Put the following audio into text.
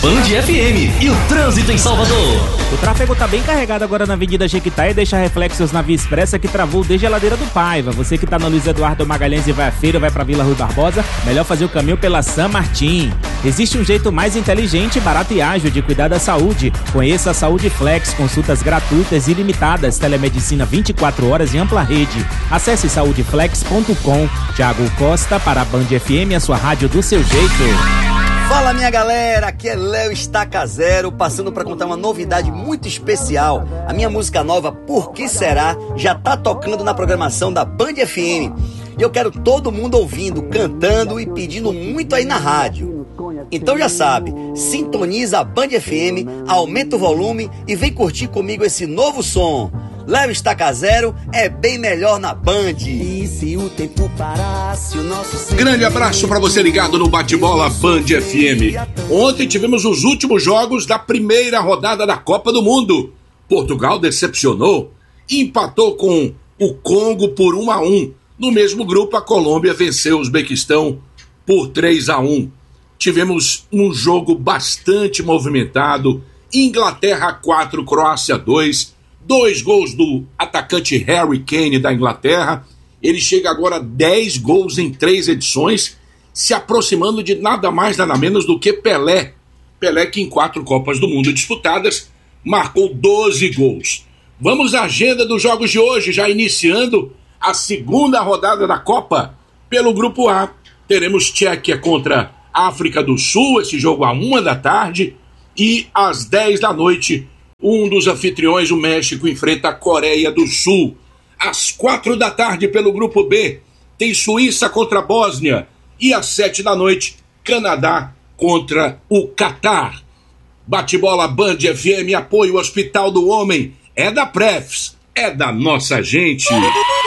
Band FM e o trânsito em Salvador. O tráfego tá bem carregado agora na Avenida Jequitá e deixa reflexos na Via Expressa que travou desde a Ladeira do Paiva. Você que tá no Luiz Eduardo Magalhães e vai à feira, vai pra Vila Rui Barbosa, melhor fazer o caminho pela San Martín. Existe um jeito mais inteligente, barato e ágil de cuidar da saúde. Conheça a Saúde Flex, consultas gratuitas e ilimitadas, telemedicina 24 horas e ampla rede. Acesse saudeflex.com. Thiago Costa para a Band FM, a sua rádio do seu jeito. Fala minha galera, aqui é Léo Estaca Zero, passando para contar uma novidade muito especial. A minha música nova, Por Que Será, já tá tocando na programação da Band FM. E eu quero todo mundo ouvindo, cantando e pedindo muito aí na rádio. Então já sabe, sintoniza a Band FM, aumenta o volume e vem curtir comigo esse novo som. Léo Estaca Zero é bem melhor na Band. E se o tempo parasse, o nosso... Grande abraço para você ligado no Bate-Bola Band FM. Ontem tivemos os últimos jogos da primeira rodada da Copa do Mundo. Portugal decepcionou, empatou com o Congo por 1-1. No mesmo grupo, a Colômbia venceu o Uzbequistão por 3-1. Tivemos um jogo bastante movimentado. Inglaterra 4, Croácia 2. 2 gols do atacante Harry Kane da Inglaterra. Ele chega agora a 10 gols em 3 edições, se aproximando de nada mais, nada menos do que Pelé. Pelé que em 4 Copas do Mundo disputadas marcou 12 gols. Vamos à agenda dos jogos de hoje, já iniciando a segunda rodada da Copa. Pelo grupo A, teremos Tchequia contra África do Sul, esse jogo às 1 da tarde, e às 10 da noite, um dos anfitriões, o México, enfrenta a Coreia do Sul. Às 4 da tarde, pelo grupo B, tem Suíça contra a Bósnia. E às 7 da noite, Canadá contra o Catar. Bate-bola Band FM, apoio Hospital do Homem. É da Prefs, é da nossa gente.